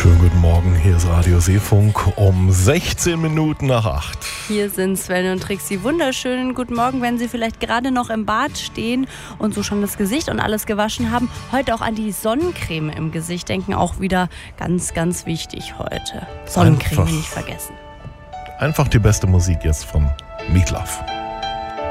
Schönen guten Morgen, hier ist Radio Seefunk um 16 Minuten nach 8. Hier sind Sven und Trixie. Wunderschönen guten Morgen, wenn Sie vielleicht gerade noch im Bad stehen und so schon das Gesicht und alles gewaschen haben. Heute auch an die Sonnencreme im Gesicht denken, auch wieder ganz, ganz wichtig heute. Sonnencreme nicht vergessen. Einfach die beste Musik jetzt von Meatloaf.